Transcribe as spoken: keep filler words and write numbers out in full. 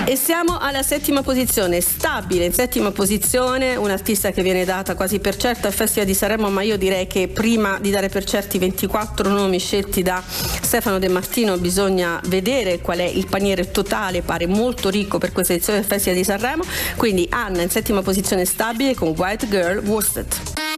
E siamo alla settima posizione, stabile in settima posizione, un'artista che viene data quasi per certa al Festival di Sanremo, ma io direi che prima di dare per certi ventiquattro nomi scelti da Stefano De Martino bisogna vedere qual è il paniere totale, pare molto ricco per questa edizione del Festival di Sanremo. Quindi Anna in settima posizione stabile con White Girl Worsted.